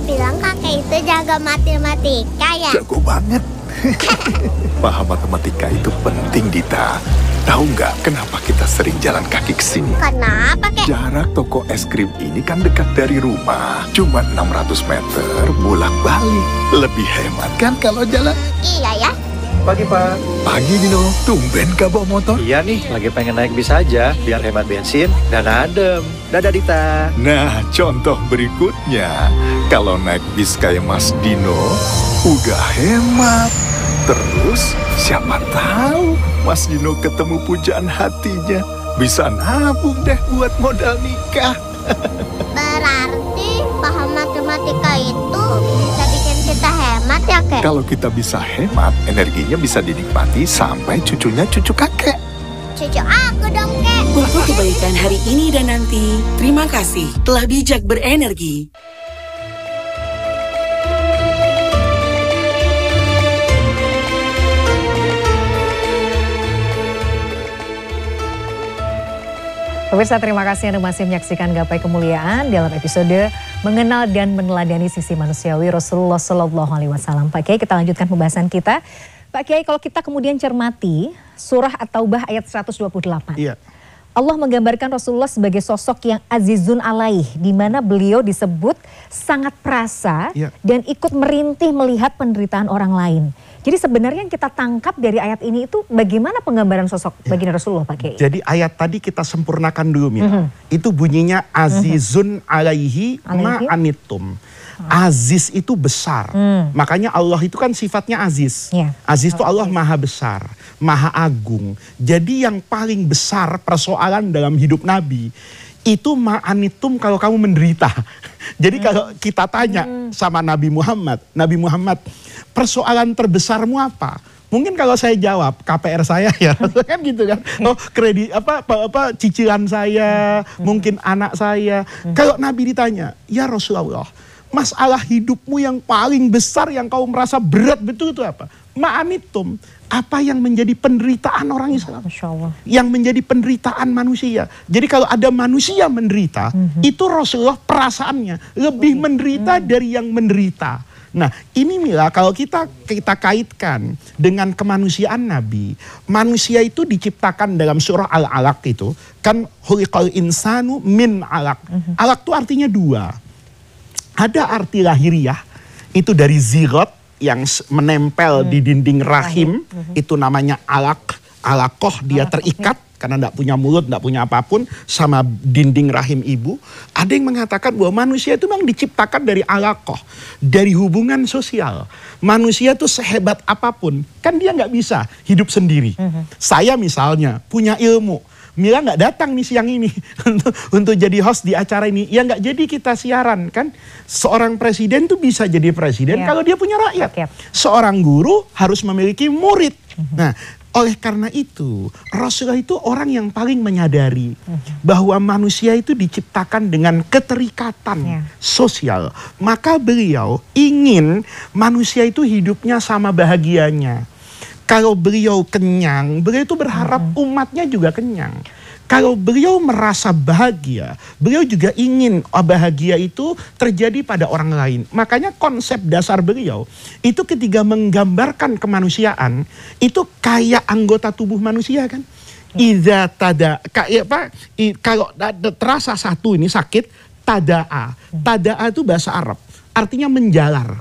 bilang kakek itu jago matematika ya? Jago banget. Paham matematika itu penting, Dita. Tahu nggak kenapa kita sering jalan kaki ke sini? Kenapa, Kek? Jarak toko es krim ini kan dekat dari rumah. Cuma 600 meter bolak-balik. Lebih hemat kan kalau jalan? Iya ya. Pagi, Pak. Pagi, Dino. Tumben gak bawa motor? Iya nih, lagi pengen naik bis aja biar hemat bensin dan adem. Dadah, Dita. Nah, contoh berikutnya. Kalau naik bis kayak Mas Dino, udah hemat. Terus, siapa tahu Mas Dino ketemu pujaan hatinya. Bisa nabung deh buat modal nikah. Berarti paham matematika itu bisa bikin kita hemat ya, Kek? Kalau kita bisa hemat, energinya bisa dinikmati sampai cucunya cucu kakek. Cucu aku dong, Kek. Untuk kebaikan hari ini dan nanti, terima kasih telah bijak berenergi. Pemirsa, terima kasih Anda masih menyaksikan Gapai Kemuliaan dalam episode Mengenal dan Meneladani Sisi Manusiawi Rasulullah SAW. Pak Kiai, kita lanjutkan pembahasan kita. Pak Kiai, kalau kita kemudian cermati surah At-Taubah ayat 128. Iya. Allah menggambarkan Rasulullah sebagai sosok yang azizun alaih, di mana beliau disebut sangat perasa dan ikut merintih melihat penderitaan orang lain. Jadi sebenarnya yang kita tangkap dari ayat ini itu bagaimana penggambaran sosok baginda Rasulullah, Pak Kiai? Jadi ayat tadi kita sempurnakan dulu, Mila. Itu bunyinya azizun alaihi ma'anitum. Aziz itu besar. Makanya Allah itu kan sifatnya aziz. Aziz itu Allah maha besar, maha agung. Jadi yang paling besar persoalan dalam hidup Nabi itu ma'anitum, kalau kamu menderita. Jadi kalau kita tanya sama Nabi Muhammad, persoalan terbesarmu apa? Mungkin kalau saya jawab KPR saya ya, kan gitu kan. Oh, kredit apa cicilan saya, mungkin anak saya. Kalau Nabi ditanya, "Ya Rasulullah, masalah hidupmu yang paling besar yang kau merasa berat betul itu apa?" Ma'anitum, apa yang menjadi penderitaan orang Islam, yang menjadi penderitaan manusia. Jadi kalau ada manusia menderita, itu Rasulullah perasaannya lebih menderita dari yang menderita. Nah ini Mila, kalau kita kaitkan dengan kemanusiaan Nabi, manusia itu diciptakan dalam surah Al-Alaq itu kan, khuliqal insanu min alaq. Alaq itu artinya dua. Ada arti lahiriah, itu dari zigot yang menempel di dinding rahim, itu namanya alaq, alaqoh, dia terikat karena tidak punya mulut, tidak punya apapun sama dinding rahim ibu. Ada yang mengatakan bahwa manusia itu memang diciptakan dari alaqoh, dari hubungan sosial. Manusia itu sehebat apapun, kan dia nggak bisa hidup sendiri. Saya misalnya punya ilmu, Mila nggak datang nih siang ini untuk jadi host di acara ini. Ya nggak jadi kita siaran kan. Seorang presiden tuh bisa jadi presiden kalau dia punya rakyat. Seorang guru harus memiliki murid. Nah oleh karena itu Rasulullah itu orang yang paling menyadari bahwa manusia itu diciptakan dengan keterikatan sosial. Maka beliau ingin manusia itu hidupnya sama bahagianya. Kalau beliau kenyang, beliau itu berharap umatnya juga kenyang. Kalau beliau merasa bahagia, beliau juga ingin bahagia itu terjadi pada orang lain. Makanya konsep dasar beliau itu ketika menggambarkan kemanusiaan, itu kayak anggota tubuh manusia kan. Iza tada, kalau terasa satu ini sakit, tadaa. Tadaa itu bahasa Arab, artinya menjalar.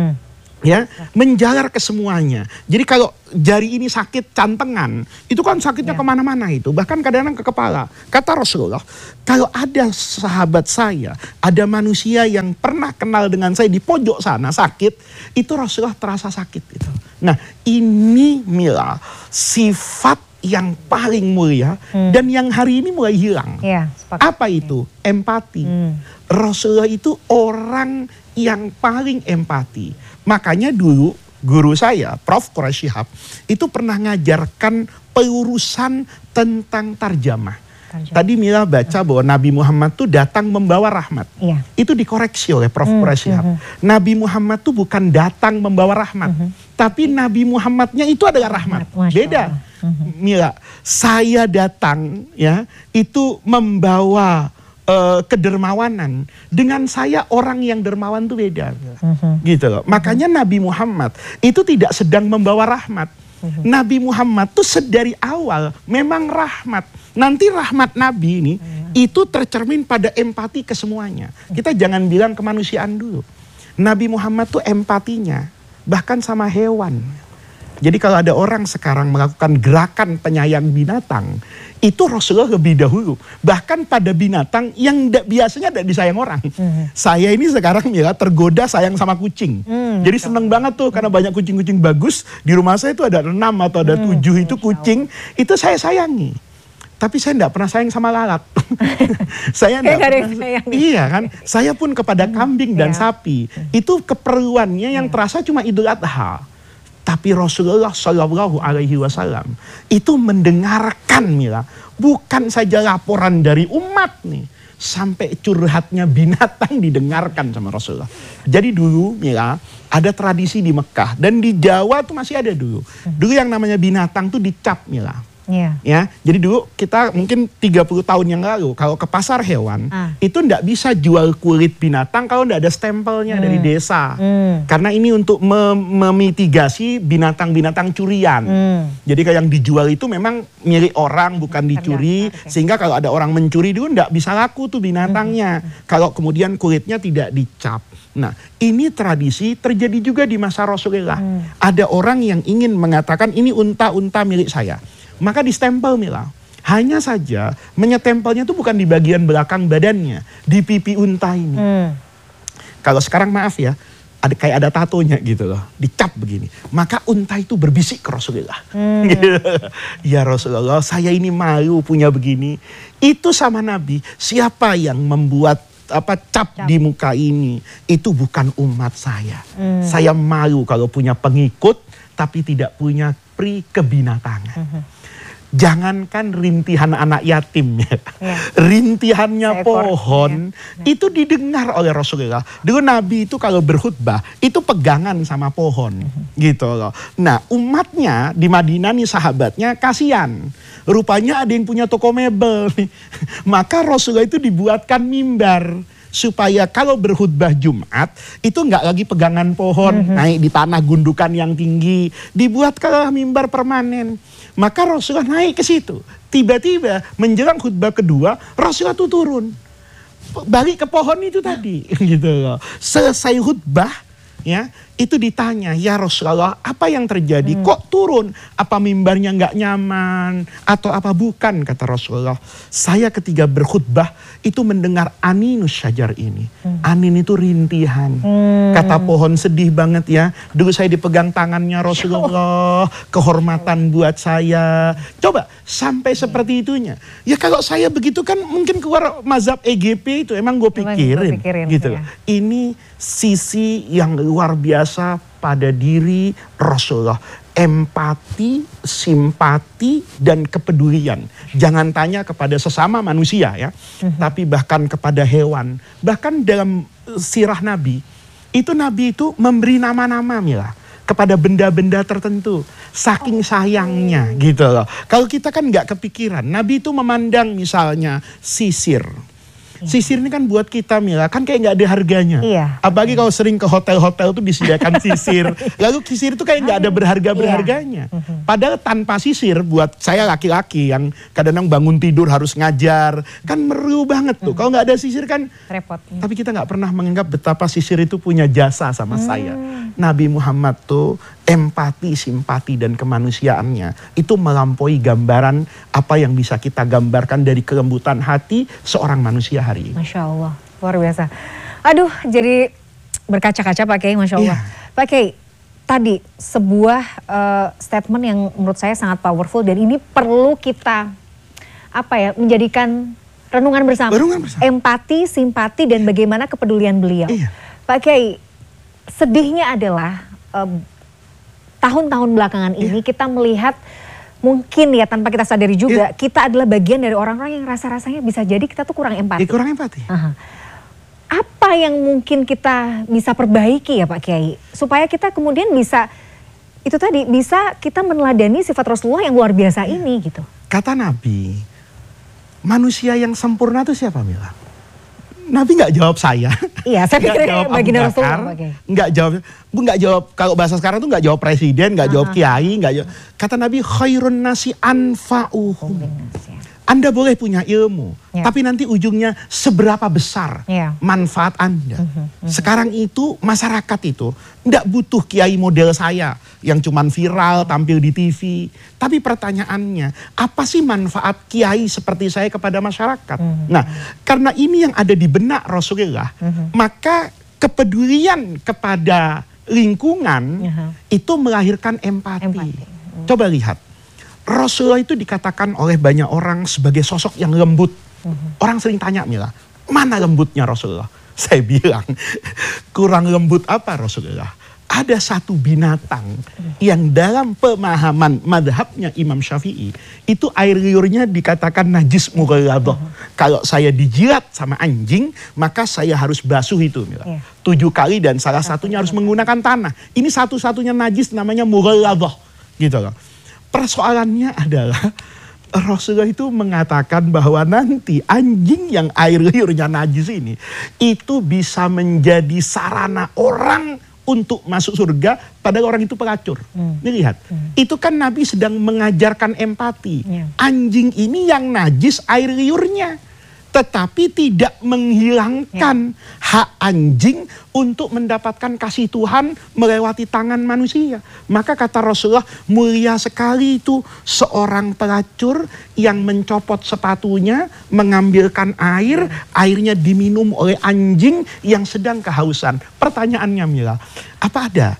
Ya, menjalar ke semuanya. Jadi kalau jari ini sakit cantengan, itu kan sakitnya kemana-mana itu. Bahkan kadang-kadang ke kepala. Kata Rasulullah, kalau ada sahabat saya, ada manusia yang pernah kenal dengan saya di pojok sana sakit, itu Rasulullah terasa sakit itu. Nah ini Mila, sifat yang paling mulia dan yang hari ini mulai hilang. Apa itu? Empati. Rasulullah itu orang yang paling empati. Makanya dulu guru saya, Prof. Quraish Shihab, itu pernah ngajarkan pelurusan tentang tarjamah. Tadi Mila baca bahwa Nabi Muhammad itu datang membawa rahmat. Itu dikoreksi oleh Prof. Quraish Shihab. Nabi Muhammad itu bukan datang membawa rahmat. Tapi Nabi Muhammadnya itu adalah rahmat. Beda. Mila, saya datang ya itu membawa kedermawanan. Dengan saya orang yang dermawan itu beda. Gitu loh. Makanya Nabi Muhammad itu tidak sedang membawa rahmat. Nabi Muhammad tuh sedari awal memang rahmat. Nanti rahmat Nabi ini itu tercermin pada empati ke semuanya. Kita jangan bilang kemanusiaan dulu. Nabi Muhammad tuh empatinya bahkan sama hewan. Jadi kalau ada orang sekarang melakukan gerakan penyayang binatang, itu Rasulullah lebih dahulu. Bahkan pada binatang yang biasanya tidak disayang orang. Saya ini sekarang ya tergoda sayang sama kucing. Jadi seneng banget tuh karena banyak kucing-kucing bagus. Di rumah saya itu ada 6 atau ada 7 itu kucing. Itu saya sayangi. Tapi saya tidak pernah sayang sama lalat. Saya tidak pernah. Iya kan? Saya pun kepada kambing dan sapi. Itu keperluannya yang terasa cuma Idul Adha. Tapi Rasulullah Shallallahu Alaihi Wasallam itu mendengarkan Mila, bukan saja laporan dari umat nih, sampai curhatnya binatang didengarkan sama Rasulullah. Jadi dulu Mila ada tradisi di Mekah dan di Jawa tuh masih ada dulu. Dulu yang namanya binatang tuh dicap Mila. Ya, jadi dulu kita mungkin 30 tahun yang lalu kalau ke pasar hewan itu ndak bisa jual kulit binatang kalau ndak ada stempelnya dari desa. Karena ini untuk memitigasi binatang-binatang curian. Jadi kalau yang dijual itu memang milik orang bukan dicuri, sehingga kalau ada orang mencuri dulu ndak bisa laku tuh binatangnya. Kalau kemudian kulitnya tidak dicap. Nah, ini tradisi terjadi juga di masa Rasulullah. Ada orang yang ingin mengatakan ini unta-unta milik saya. Maka distempel Mila. Hanya saja menyetempelnya itu bukan di bagian belakang badannya, di pipi unta ini. Kalau sekarang maaf ya, kayak ada tatonya gitu loh, dicap begini. Maka unta itu berbisik ke Rasulullah. Ya Rasulullah, saya ini malu punya begini. Itu sama Nabi, siapa yang membuat cap di muka ini? Itu bukan umat saya. Saya malu kalau punya pengikut tapi tidak punya pri kebinatangan. Jangankan rintihan anak yatim ya. Rintihannya pohon itu didengar oleh Rasulullah. Dulu Nabi itu kalau berkhutbah itu pegangan sama pohon gitu loh. Nah umatnya di Madinah nih sahabatnya kasihan. Rupanya ada yang punya toko mebel nih. Maka Rasulullah itu dibuatkan mimbar. Supaya kalau berkhutbah Jumat itu nggak lagi pegangan pohon naik di tanah gundukan yang tinggi, dibuatkanlah mimbar permanen. Maka Rasulullah naik ke situ. Tiba-tiba menjelang khutbah kedua Rasulullah itu turun, balik ke pohon itu tadi, gitu loh. Selesai khutbah ya itu ditanya, ya Rasulullah apa yang terjadi? Kok turun? Apa mimbarnya nggak nyaman atau apa bukan? Kata Rasulullah, saya ketika berkhutbah itu mendengar aninus syajar ini. Anin itu rintihan. Kata pohon sedih banget ya. Dulu saya dipegang tangannya Rasulullah, kehormatan buat saya. Coba sampai seperti itunya. Ya kalau saya begitu kan mungkin keluar mazhab EGP itu emang gue pikirin gitu. Ya. Ini sisi yang luar biasa pada diri Rasulullah. Empati, simpati, dan kepedulian. Jangan tanya kepada sesama manusia ya. Tapi bahkan kepada hewan. Bahkan dalam sirah Nabi. Itu Nabi itu memberi nama-nama Mila. Kepada benda-benda tertentu. Saking sayangnya gitu loh. Kalau kita kan nggak kepikiran. Nabi itu memandang misalnya sisir. Sisir ini kan buat kita Mila, kan kayak nggak ada harganya. Apalagi kalau sering ke hotel-hotel tuh disediakan sisir. Lalu sisir itu kayak nggak ada berharga-berharganya. Padahal tanpa sisir buat saya laki-laki yang kadang-kadang bangun tidur harus ngajar. Kan meru banget tuh. Kalau nggak ada sisir kan repot. Tapi kita nggak pernah menganggap betapa sisir itu punya jasa sama saya. Nabi Muhammad tuh empati, simpati, dan kemanusiaannya itu melampaui gambaran apa yang bisa kita gambarkan dari kelembutan hati seorang manusia hari ini. Masya Allah, luar biasa. Aduh, jadi berkaca-kaca Pak Kiai, Masya Allah. Pak Kiai, tadi sebuah statement yang menurut saya sangat powerful dan ini perlu kita menjadikan renungan bersama. Empati, simpati, dan bagaimana kepedulian beliau. Pak Kiai, sedihnya adalah tahun-tahun belakangan ini kita melihat mungkin ya tanpa kita sadari juga kita adalah bagian dari orang-orang yang rasa-rasanya bisa jadi kita tuh kurang empati. Kurang empati. Apa yang mungkin kita bisa perbaiki ya Pak Kiai supaya kita kemudian bisa itu tadi bisa kita meneladani sifat Rasulullah yang luar biasa ini gitu. Kata Nabi, manusia yang sempurna itu siapa Mila? Nabi nggak jawab saya. Iya, saya pikir baginda Rasulullah. Nggak jawab, kalau bahasa sekarang tuh nggak jawab presiden, nggak jawab kiai, nggak jawab. Kata Nabi, khairun nasi anfa'uhum. Anda boleh punya ilmu, tapi nanti ujungnya seberapa besar manfaat Anda. Sekarang itu masyarakat itu tidak butuh kiai model saya yang cuman viral tampil di TV. Tapi pertanyaannya, apa sih manfaat kiai seperti saya kepada masyarakat? Nah, karena ini yang ada di benak Rasulullah, maka kepedulian kepada lingkungan itu melahirkan empati. Coba lihat. Rasulullah itu dikatakan oleh banyak orang sebagai sosok yang lembut. Orang sering tanya, Mila, mana lembutnya Rasulullah? Saya bilang, kurang lembut apa Rasulullah? Ada satu binatang yang dalam pemahaman madhabnya Imam Syafi'i, itu air liurnya dikatakan najis mughalladah. Kalau saya dijilat sama anjing, maka saya harus basuh itu, Mila. 7 kali dan salah satunya harus menggunakan tanah. Ini satu-satunya najis namanya mughalladah. Gitu loh. Persoalannya adalah Rasulullah itu mengatakan bahwa nanti anjing yang air liurnya najis ini itu bisa menjadi sarana orang untuk masuk surga padahal orang itu pelacur. Nih lihat, itu kan Nabi sedang mengajarkan empati. Anjing ini yang najis air liurnya, tetapi tidak menghilangkan hak anjing untuk mendapatkan kasih Tuhan melewati tangan manusia. Maka kata Rasulullah, mulia sekali itu seorang pelacur yang mencopot sepatunya, mengambilkan air, airnya diminum oleh anjing yang sedang kehausan. Pertanyaannya, Mila, apa ada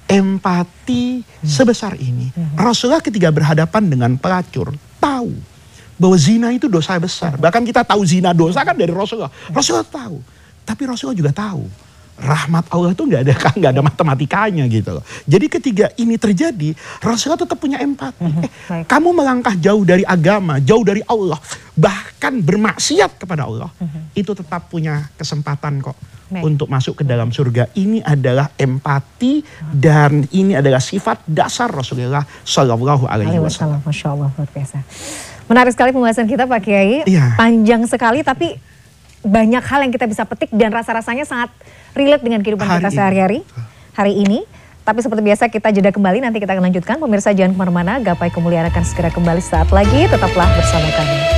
empati sebesar ini? Rasulullah ketika berhadapan dengan pelacur, tahu bahwa zina itu dosa besar. Bahkan kita tahu zina dosa kan dari Rasulullah. Rasulullah tahu. Tapi Rasulullah juga tahu rahmat Allah itu nggak ada matematikanya gitu loh. Jadi ketika ini terjadi, Rasulullah tetap punya empati. Kamu melangkah jauh dari agama, jauh dari Allah, bahkan bermaksiat kepada Allah, itu tetap punya kesempatan kok untuk masuk ke dalam surga. Ini adalah empati dan ini adalah sifat dasar Rasulullah Shallallahu Alaihi Wasallam. Masya Allah, luar biasa. Menarik sekali pembahasan kita Pak Kiai, panjang sekali tapi banyak hal yang kita bisa petik dan rasa-rasanya sangat relate dengan kehidupan kita sehari-hari hari ini. Tapi seperti biasa kita jeda kembali, nanti kita akan lanjutkan. Pemirsa jangan kemana-mana, Gapai Kemuliaan akan segera kembali saat lagi, tetaplah bersama kami.